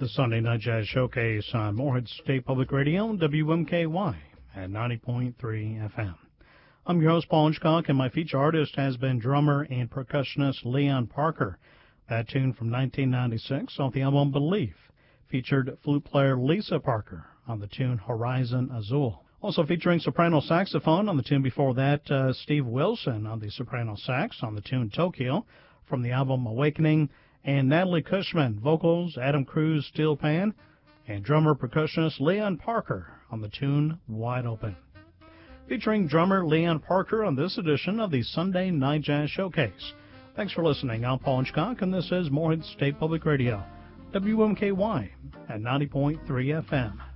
The Sunday Night Jazz Showcase on Morehead State Public Radio, WMKY at 90.3 FM. I'm your host, Paul Hitchcock, and my feature artist has been drummer and percussionist Leon Parker. That tune from 1996 off the album Belief featured flute player Lisa Parker on the tune Horizon Azul. Also featuring soprano saxophone on the tune before that, Steve Wilson on the soprano sax on the tune Tokyo from the album Awakening, and Natalie Cushman, vocals, Adam Cruz, steel pan, and drummer percussionist Leon Parker on the tune Wide Open. Featuring drummer Leon Parker on this edition of the Sunday Night Jazz Showcase. Thanks for listening. I'm Paul Hitchcock, and this is Morehead State Public Radio, WMKY at 90.3 FM.